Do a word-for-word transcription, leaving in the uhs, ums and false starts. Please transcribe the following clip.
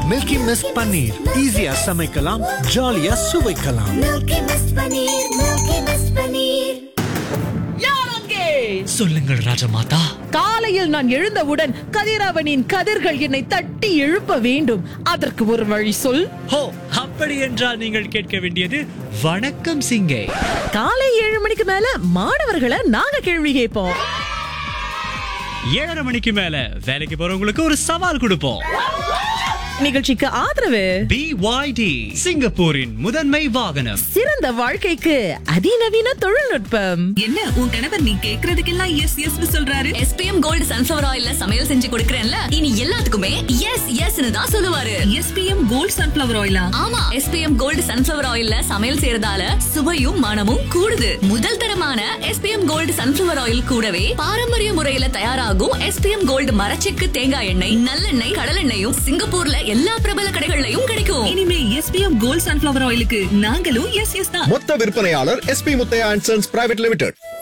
Milky mist பன்னீர். ஈஸியா சமைக்கலாம், ஜாலியா சுவைக்கலாம். Milky Mist Paneer, Milky Mist Paneer. சொல்லுங்கள் ராஜமாதா. காலையில் நான் எழுந்தவுடன் கதிரவனின் கதிர்கள் என்னை தட்டி எழுப்ப வேண்டும். அதற்கு ஒரு வழி சொல். ஹோ, அப்படி என்றால் நீங்கள் கேட்க வேண்டியது வணக்கம் சிங்கே. காலை ஏழு மணிக்கு மேல மாணவர்களை நாங்க கேள்வி கேட்போம். ஏழரை மணிக்கு மேல வேலைக்கு போறவங்களுக்கு ஒரு சவால் கொடுப்போம். நிகழ்ச்சிக்கு ஆதரவு பி ஒய் டி, சிங்கப்பூரின் முதன்மை வாகனம். சிறந்த வாழ்க்கைக்கு அதிநவீன தொழில்நுட்பம். என்ன உன் கணவர் நீ கேக்குறதுக்கெல்லாம் எஸ் எஸ் சொல்றாரு? எஸ்பிஎம் கோல்டு சன்ஃபிளவர் ஆயில்ல சமையல் செஞ்சு கொடுக்கறேன்ல, இனி எல்லாத்துக்குமே எஸ் எஸ் தான் சொல்லுவாரு. SPM gold sunflower ஆயிலா? ஆமா, எஸ்பிஎம் கோல்டு சன்ஃபிளவர் ஆயில்ல சமையல் செய்யறதால சுவையும் மனமும் கூடுது. முதல் தரமான எஸ்பிஎம் கோல்டு சன்ஃபிளவர் ஆயில் கூடவே பாரம்பரிய முறையில தயாராகும் எஸ்பிஎம் கோல்டு மரச்செக்கு தேங்காய் எண்ணெய், நல்லெண்ணெய், கடலெண்ணெயும் சிங்கப்பூர்ல எல்லா பிரபல கடைகள்லயும் கிடைக்கும். இனிமே எஸ்பிஎம் கோல்டு சன்ஃபிளவர் ஆயிலுக்கு நாங்களும் எஸ் எஸ் தான். மொத்த விற்பனையாளர் SP Muthiah and sons private limited.